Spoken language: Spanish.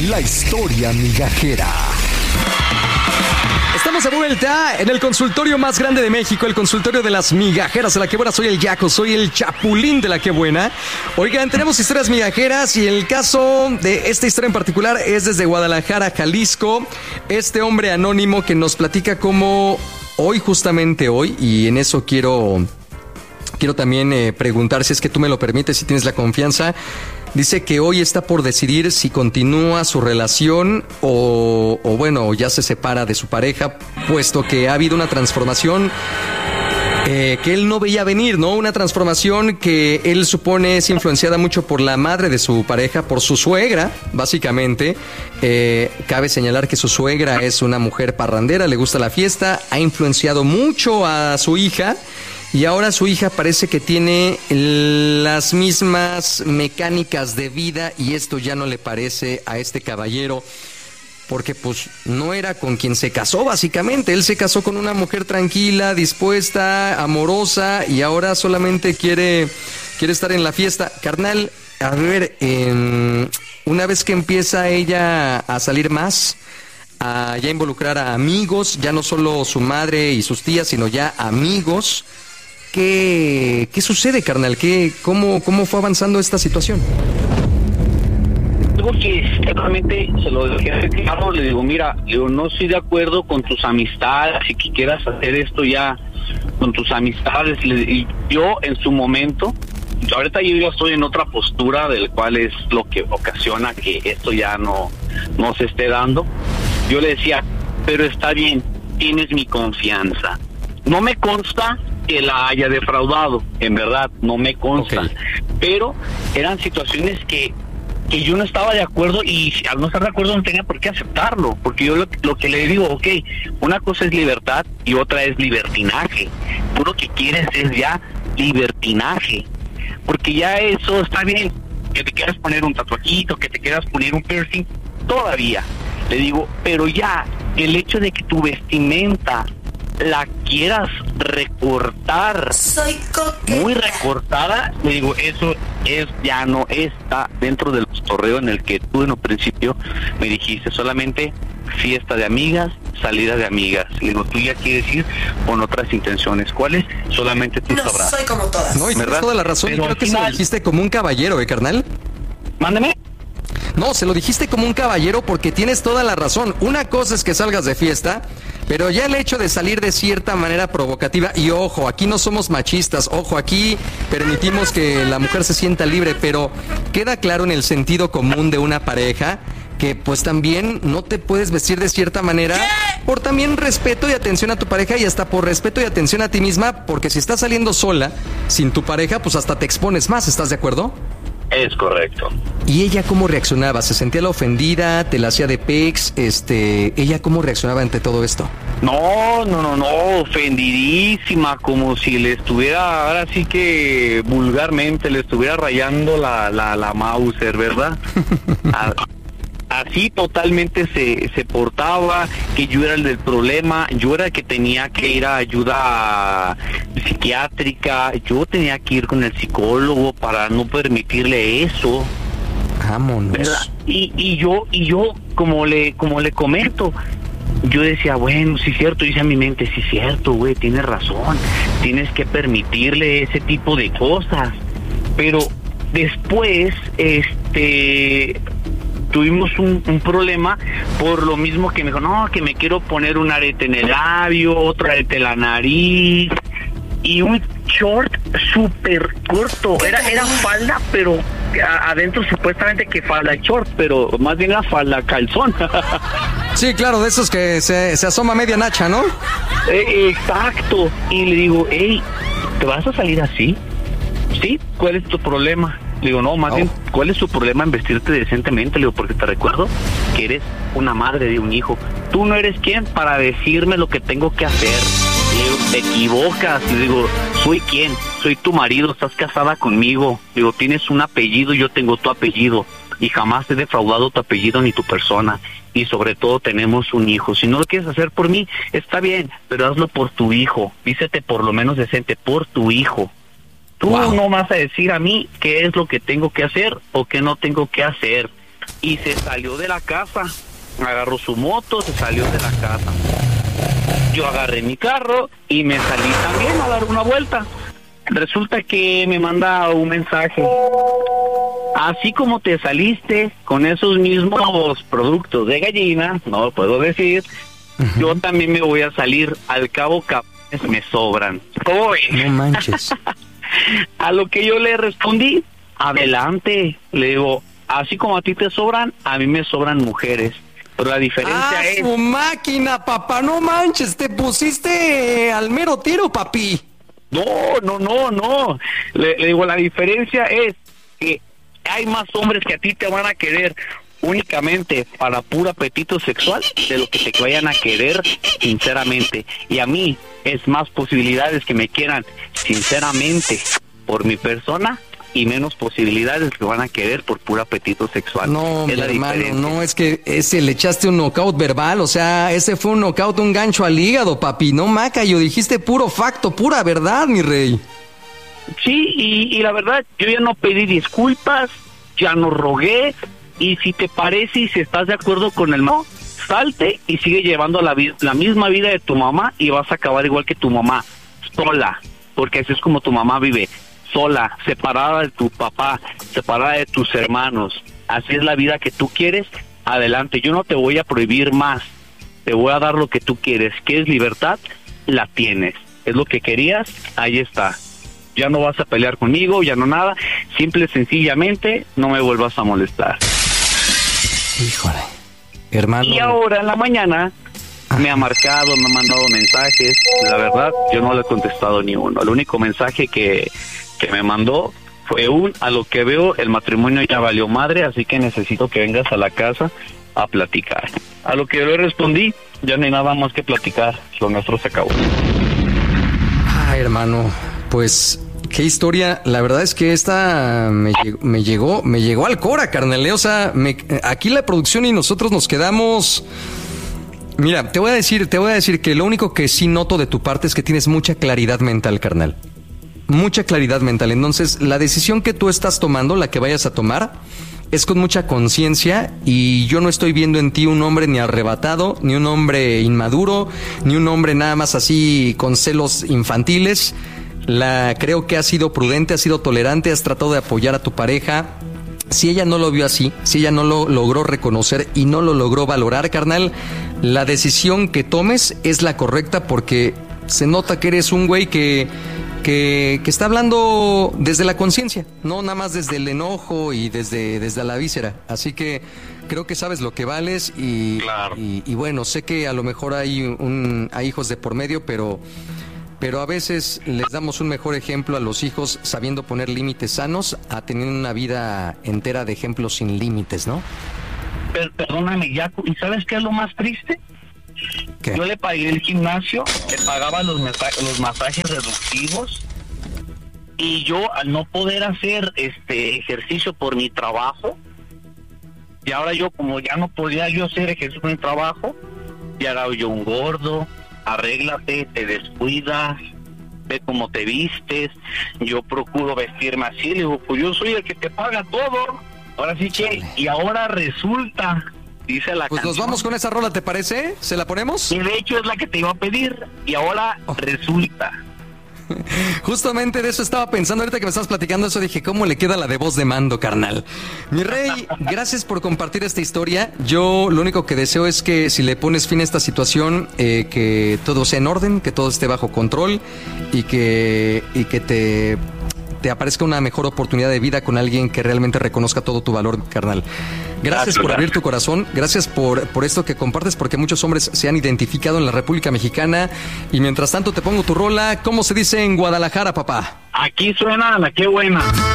La historia migajera. Estamos de vuelta en el consultorio más grande de México, el consultorio de las migajeras de La Qué Buena. Soy el Yaco, soy el Chapulín de La Qué Buena. Oigan, tenemos historias migajeras y el caso de esta historia en particular es desde Guadalajara, Jalisco. Este hombre anónimo que nos platica cómo justamente hoy, y en eso quiero también preguntar, si es que tú me lo permites, si tienes la confianza. Dice que hoy está por decidir si continúa su relación o bueno, ya se separa de su pareja, puesto que ha habido una transformación que él no veía venir, ¿no? Una transformación que él supone es influenciada mucho por la madre de su pareja, por su suegra, básicamente. Cabe señalar que su suegra es una mujer parrandera, le gusta la fiesta, ha influenciado mucho a su hija. Y ahora su hija parece que tiene las mismas mecánicas de vida y esto ya no le parece a este caballero, porque pues no era con quien se casó básicamente. Él se casó con una mujer tranquila, dispuesta, amorosa y ahora solamente quiere estar en la fiesta. Carnal, a ver, una vez que empieza ella a salir más, a ya involucrar a amigos, ya no solo su madre y sus tías, sino ya amigos. ¿Qué sucede, carnal? ¿Cómo fue avanzando esta situación? Algo que realmente se lo dejé claro, le digo, mira, no estoy de acuerdo con tus amistades y que quieras hacer esto ya con tus amistades. Y yo en su momento, ahorita yo ya estoy en otra postura, del cual es lo que ocasiona que esto ya no se esté dando. Yo le decía, pero está bien, tienes mi confianza. No me consta que la haya defraudado, en verdad, no me consta. Okay. Pero eran situaciones que yo no estaba de acuerdo y al no estar de acuerdo no tenía por qué aceptarlo, porque yo lo que le digo, ok, una cosa es libertad y otra es libertinaje. Tú lo que quieres es ya libertinaje, porque ya eso está bien, que te quieras poner un tatuajito, que te quieras poner un piercing, todavía. Le digo, pero ya el hecho de que tu vestimenta la quieras recortar, muy recortada, le digo, eso ya no está dentro del cotorreo en el que tú en un principio me dijiste, solamente fiesta de amigas, salida de amigas. Le digo, tú ya quieres ir con otras intenciones. ¿Cuáles? Solamente tú sabrás. No soy como todas. No, y tienes toda la razón. Pero creo que se lo dijiste como un caballero, carnal. Mándeme. No, se lo dijiste como un caballero porque tienes toda la razón. Una cosa es que salgas de fiesta, pero ya el hecho de salir de cierta manera provocativa, y ojo, aquí no somos machistas, ojo, aquí permitimos que la mujer se sienta libre, pero queda claro en el sentido común de una pareja que pues también no te puedes vestir de cierta manera por también respeto y atención a tu pareja y hasta por respeto y atención a ti misma, porque si estás saliendo sola, sin tu pareja, pues hasta te expones más, ¿estás de acuerdo? Es correcto. ¿Y ella cómo reaccionaba? ¿Se sentía la ofendida? ¿Te la hacía de pex? ¿Ella cómo reaccionaba ante todo esto? No, ofendidísima, como si le estuviera, ahora sí que vulgarmente, le estuviera rayando la Mauser, ¿verdad? Así totalmente se portaba, que yo era el del problema, yo era el que tenía que ir a ayuda psiquiátrica, yo tenía que ir con el psicólogo para no permitirle eso. Vámonos. ¿Verdad? Y yo como le comento, yo decía, bueno, sí es cierto, dice a mi mente, sí es cierto, güey, tienes razón, tienes que permitirle ese tipo de cosas. Pero después, tuvimos un problema por lo mismo que me dijo, no, que me quiero poner un arete en el labio, otro arete en la nariz y un short súper corto. Era falda, pero adentro supuestamente que falda short, pero más bien la falda calzón. Sí, claro, de esos que se asoma media nacha, ¿no? Exacto. Y le digo, hey, ¿te vas a salir así? ¿Sí? ¿Cuál es tu problema? Le digo, no, más bien, ¿cuál es tu problema en vestirte decentemente? Le digo, porque te recuerdo que eres una madre de un hijo. Tú no eres quien para decirme lo que tengo que hacer. Le digo, te equivocas. Le digo, ¿soy quién? Soy tu marido, estás casada conmigo. Le digo, tienes un apellido, yo tengo tu apellido. Y jamás he defraudado tu apellido ni tu persona. Y sobre todo tenemos un hijo. Si no lo quieres hacer por mí, está bien, pero hazlo por tu hijo. Vístete por lo menos decente, por tu hijo. Tú no vas a decir a mí qué es lo que tengo que hacer o qué no tengo que hacer. y se salió de la casa. Agarró su moto, se salió de la casa. Yo agarré mi carro y me salí también a dar una vuelta. Resulta que me manda un mensaje. Así como te saliste con esos mismos productos de gallina, no lo puedo decir, yo también me voy a salir. Al cabo, me sobran. No manches. A lo que yo le respondí, adelante. Le digo, así como a ti te sobran, a mí me sobran mujeres. Pero la diferencia es... ¡su máquina, papá! ¡No manches! ¡Te pusiste al mero tiro, papi! No. Le digo, la diferencia es que hay más hombres que a ti te van a querer únicamente para puro apetito sexual de lo que te vayan a querer sinceramente. Y a mí es más posibilidades que me quieran sinceramente por mi persona y menos posibilidades que van a querer por puro apetito sexual. No, mi hermano, no, es que ese le echaste un knockout verbal, o sea, ese fue un knockout, un gancho al hígado, papi, no macayo, dijiste puro facto, pura verdad, mi rey. Sí, y la verdad, yo ya no pedí disculpas, ya no rogué, y si te parece y si estás de acuerdo con el no, salte y sigue llevando la misma vida de tu mamá y vas a acabar igual que tu mamá, sola, porque así es como tu mamá vive. Sola, separada de tu papá, separada de tus hermanos. Así es la vida que tú quieres, adelante. Yo no te voy a prohibir más, te voy a dar lo que tú quieres. ¿Qué es libertad? La tienes. Es lo que querías, ahí está. Ya no vas a pelear conmigo, ya no nada. Simple y sencillamente, no me vuelvas a molestar. Híjole, hermano. Y ahora en la mañana me ha marcado, me ha mandado mensajes. La verdad, yo no le he contestado ni uno. El único mensaje que me mandó fue a lo que veo el matrimonio ya valió madre, así que necesito que vengas a la casa a platicar. A lo que yo le respondí, ya no hay nada más que platicar, lo nuestro se acabó. Ay, hermano, pues qué historia. La verdad es que esta me llegó al cora, carnal. O sea, aquí la producción y nosotros nos quedamos. Mira, te voy a decir que lo único que sí noto de tu parte es que tienes mucha claridad mental, carnal. Mucha claridad mental. Entonces, la decisión que tú estás tomando, la que vayas a tomar, es con mucha conciencia, y yo no estoy viendo en ti un hombre ni arrebatado, ni un hombre inmaduro, ni un hombre nada más así con celos infantiles. Creo que has sido prudente, has sido tolerante, has tratado de apoyar a tu pareja. Si ella no lo vio así, si ella no lo logró reconocer y no lo logró valorar, carnal, la decisión que tomes es la correcta, porque se nota que eres un güey que está hablando desde la conciencia, no nada más desde el enojo y desde la víscera. Así que creo que sabes lo que vales y, claro. y bueno, sé que a lo mejor hay hijos de por medio, pero a veces les damos un mejor ejemplo a los hijos sabiendo poner límites sanos a tener una vida entera de ejemplos sin límites, ¿no? Perdóname, Yaco, ¿y sabes qué es lo más triste? ¿Qué? Yo le pagué el gimnasio, le pagaba los masajes reductivos, y yo al no poder hacer ejercicio por mi trabajo, y ahora yo como ya no podía yo hacer ejercicio por mi trabajo, y ahora yo un gordo. Arréglate, te descuidas, ve cómo te vistes. Yo procuro vestirme así, le digo, pues yo soy el que te paga todo. Ahora sí que, y ahora resulta, dice la pues canción. Nos vamos con esa rola, ¿te parece? ¿Se la ponemos? Y de hecho es la que te iba a pedir, y ahora resulta. Justamente de eso estaba pensando ahorita que me estabas platicando eso, dije, ¿cómo le queda la de voz de mando, carnal? Mi rey, gracias por compartir esta historia. Yo lo único que deseo es que si le pones fin a esta situación, que todo sea en orden, que todo esté bajo control y que te aparezca una mejor oportunidad de vida con alguien que realmente reconozca todo tu valor, carnal. Gracias por abrir tu corazón, gracias por esto que compartes, porque muchos hombres se han identificado en la República Mexicana. Y mientras tanto te pongo tu rola. ¿Cómo se dice en Guadalajara, papá? Aquí suena la que buena.